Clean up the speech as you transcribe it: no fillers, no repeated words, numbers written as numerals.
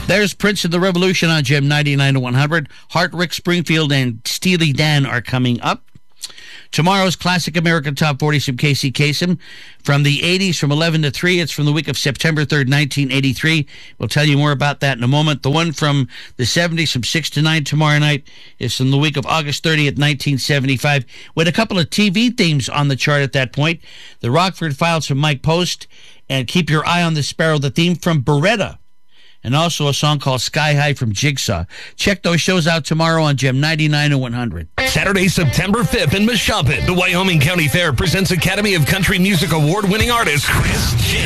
There's Prince of the Revolution on Gem 99 to 100. Hart, Rick Springfield, and Steely Dan are coming up. Tomorrow's Classic American Top 40, some Casey Kasem. From the 80s, from 11 to 3, it's from the week of September 3rd, 1983. We'll tell you more about that in a moment. The one from the 70s, from 6 to 9 tomorrow night, is from the week of August 30th, 1975. With a couple of TV themes on the chart at that point. The Rockford Files from Mike Post, and Keep Your Eye on the Sparrow, the theme from Beretta. And also a song called Sky High from Jigsaw. Check those shows out tomorrow on Gem 99 and 100. Saturday, September 5th in Mashopin, the Wyoming County Fair presents Academy of Country Music Award-winning artist Chris J.